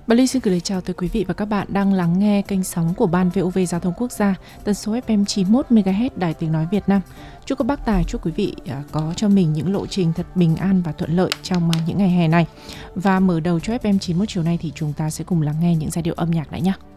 Bà Ly xin gửi lời chào tới quý vị và các bạn đang lắng nghe kênh sóng của Ban VOV Giao thông Quốc gia, tần số FM 91 MHz Đài Tiếng nói Việt Nam. Chúc các bác tài, chúc quý vị có cho mình những lộ trình thật bình an và thuận lợi trong những ngày hè này. Và mở đầu cho FM 91 chiều nay thì chúng ta sẽ cùng lắng nghe những giai điệu âm nhạc đã nhé.